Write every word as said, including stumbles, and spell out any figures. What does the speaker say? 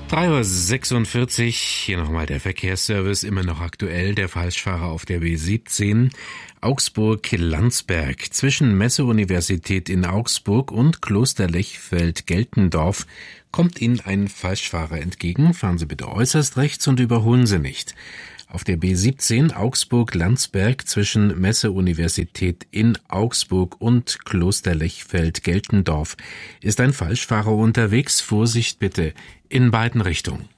drei Uhr sechsundvierzig, hier nochmal der Verkehrsservice, immer noch aktuell, der Falschfahrer auf der B siebzehn, Augsburg-Landsberg. Zwischen Messe-Universität in Augsburg und Kloster Lechfeld-Geltendorf kommt Ihnen ein Falschfahrer entgegen. Fahren Sie bitte äußerst rechts und überholen Sie nicht. Auf der B siebzehn Augsburg-Landsberg zwischen Messe-Universität in Augsburg und Kloster Lechfeld-Geltendorf ist ein Falschfahrer unterwegs. Vorsicht bitte in beiden Richtungen.